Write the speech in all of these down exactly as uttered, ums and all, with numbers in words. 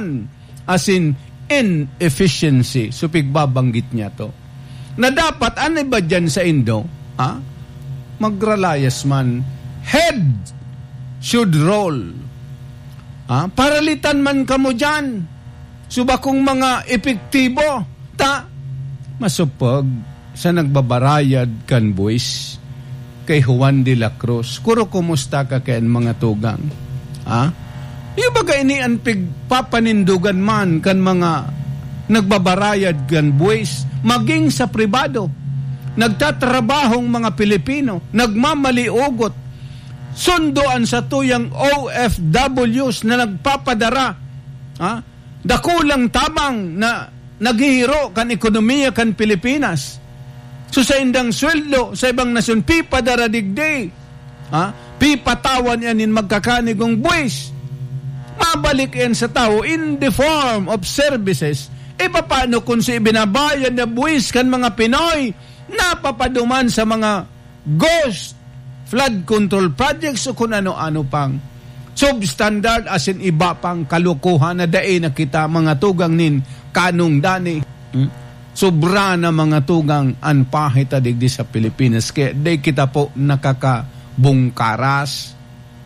corruption, as in inefficiency. So pigbabanggit niya to. Na dapat, ano ba dyan sa Indo? Ha? Magralayas man. Head should roll. Ha? Paralitan man kamo dyan. Suba kung mga epektibo. Ta, masupag sa nagbabarayad kan boys kay Juan de la Cruz. Kuro kumusta ka kayan mga tugang? Ha? Yung baga ini ang pigpapanindugan man kan mga nagbabarayad kan boys, maging sa pribado, nagtatrabahong mga Pilipino, nagmamaliugot, sundoan sa tuyang O F Ws na nagpapadara, ha? Dakulang tabang na naghihiro kan ekonomiya kan Pilipinas. So sa indang sweldo, sa ibang nasyon, pipadara digday, ha? Pipatawan yan in magkakanigong buwis. Mabalik yan sa tao in the form of services. E paano kung si ibinabayan na buwis kan mga Pinoy napapaduman sa mga ghost flood control projects o kung ano-ano pang substandard as in iba pang kalukuhan na dae na kita mga tugang nin kanong dani. Hmm? Sobra na mga tugang anpahit adigdi sa Pilipinas. Kaya day kita po nakakabungkaras.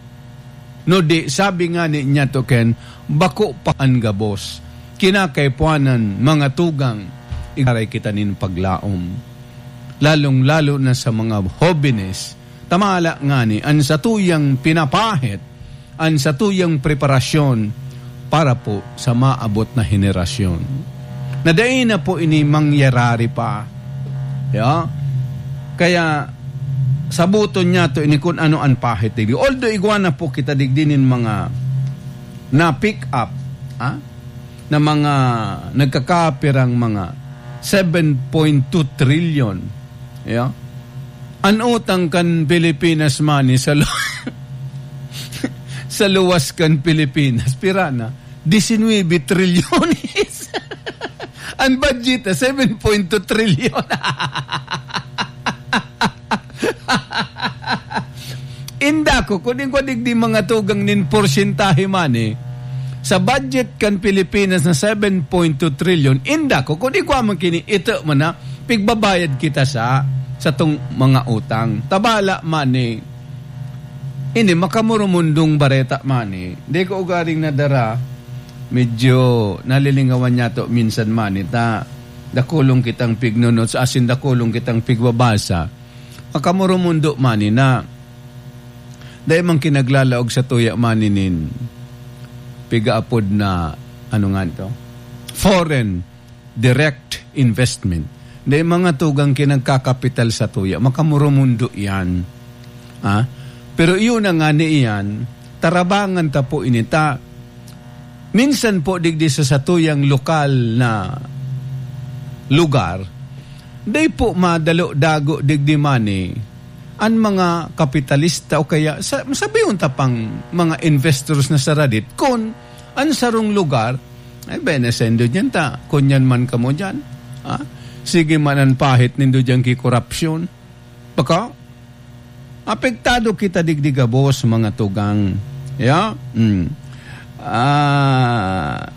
No di, sabi nga ni niya to Ken, bako pa ang gabos. Kinakaipuanan mga tugang, ikaray kita nin paglaom. Lalong-lalo na sa mga hobbines, tamala nga ni, ang satuyang pinapahit, ang satuyang preparasyon para po sa maabot na henerasyon. Nadain na po ini mangyarari pa. Yeah? Kaya, sabuton niya to ini kung ano ang pahit. Although iguana po kita digdinin mga na-pick up, ha? Na mga nagkakapirang mga seven point two trillion. Yeah? Ang utang kan Pilipinas money sa lu- sa luwas kan Pilipinas, pirana, nineteen trilyones. Ang budget, seven point two trillion. Inda ko, kuning ko digdi mga tugang nin porsentahe money, sa budget kan Pilipinas na seven point two trillion, inda ko, kung di ko amang kini, ito mo na, pigbabayad kita sa sa tong mga utang. Tabala mani, hindi, makamurumundong bareta mani, di ko ugaring nadara, medyo nalilingawan niya to minsan mani, ta, dakulong kitang pignunod, sa asin dakulong kitang pigbabasa, makamurumundo mani na, dahil mang kinaglalaog sa tuya maninin, pigaapod na, ano nga ito? Foreign direct investment. Dahil mga tugang kinagkakapital sa tuya, makamurumundo yan. Ha? Pero iyon na nga ni iyan, tarabangan ta po inita, minsan po digdi sa satuyang lokal na lugar, dahil po madalo dago digdi mani, ang mga kapitalista o kaya sabihin tapang mga investors na sa Radit kung ang sarong lugar ay benesendo dyan ta kunyan man kamo dyan, ha? Sige man ang pahit nindo dyan ki korupsyon, baka apektado kita digdiga boss mga tugang, yeah? mm. ah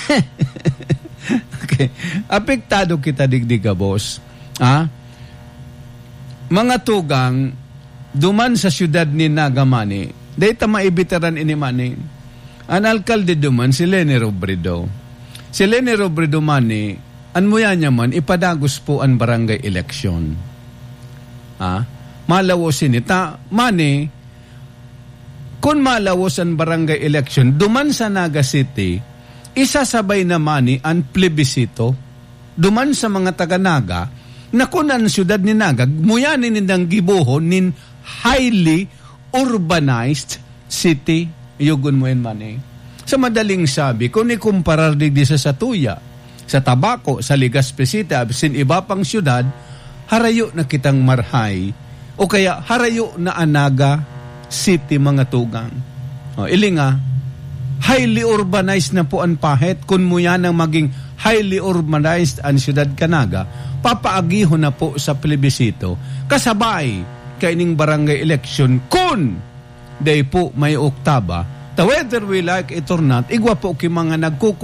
okay, apektado kita digdiga boss, ha? Mga tugang, duman sa syudad ni Nagamani, dahil maibitaran ini mani, ang alkalde duman, si Leni Robredo. Si Leni Robredo mani, an muya niya man, ipadagos po ang barangay election. Ha? Malawos inita, mani, kung malawos ang barangay election, duman sa Naga City, isasabay na mani ang plebisito, duman sa mga taga-Naga, na kunan siyudad ni Naga, muyanin nindang gibuhon nin highly urbanized city, yugon mo yun man eh. Sa madaling sabi, kung ikumparar digdi sa Satuya, sa Tabaco, sa Legazpi City, sin iba pang siyudad, harayo na kitang marhay, o kaya harayo na Anaga City mga tugang. O, ilinga, highly urbanized na po ang pahit, kung muyan ang maging highly urbanized ang siyudad Kanaga, papaagihon na po sa plebisito kasabay kaining barangay election kun day po may oktaba, ta whether we like it or not, igwa po ki mga nagkukulit